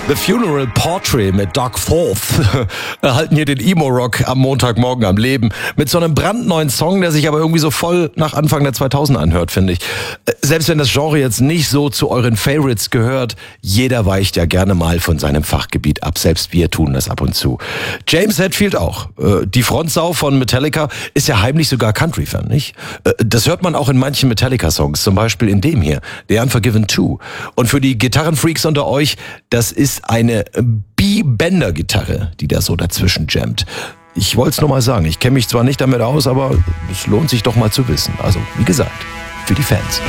The Funeral Portrait mit Doug Forth erhalten hier den Emo-Rock am Montagmorgen am Leben. Mit so einem brandneuen Song, der sich aber irgendwie so voll nach Anfang der 2000er anhört, finde ich. Selbst wenn das Genre jetzt nicht so zu euren Favorites gehört, jeder weicht ja gerne mal von seinem Fachgebiet ab. Selbst wir tun das ab und zu. James Hetfield auch. Die Frontsau von Metallica ist ja heimlich sogar Country-Fan, nicht? Das hört man auch in manchen Metallica-Songs, zum Beispiel in dem hier, The Unforgiven 2. Und für die Gitarrenfreaks unter euch, das ist eine B-Bender-Gitarre, die da so dazwischen jammt. Ich wollte es nur mal sagen, ich kenne mich zwar nicht damit aus, aber es lohnt sich doch mal zu wissen. Also, wie gesagt, für die Fans.